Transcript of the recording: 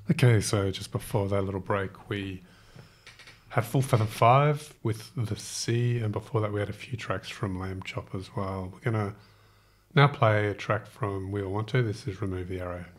Okay, so just before that little break, we had Full Fathom 5 with The Sea, and before that we had a few tracks from Lamb Chop as well. We're going to now play a track from We All Want To. This is Remove the Arrow.